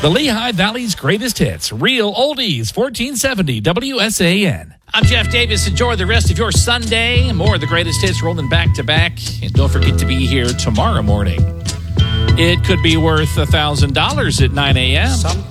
The Lehigh Valley's greatest hits, real oldies, 1470 WSAN. I'm Jeff Davis. Enjoy the rest of your Sunday. More of the greatest hits rolling back to back. And don't forget to be here tomorrow morning. It could be worth $1,000 at 9 a.m.